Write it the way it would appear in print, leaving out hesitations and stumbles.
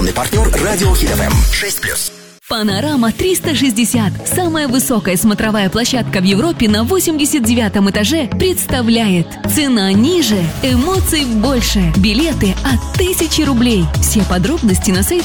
Партнер Радио Хит ФМ 6+. Панорама 360, самая высокая смотровая площадка в Европе на 89-м этаже, представляет: цена ниже, эмоций больше, билеты от 1000 рублей. Все подробности на сайте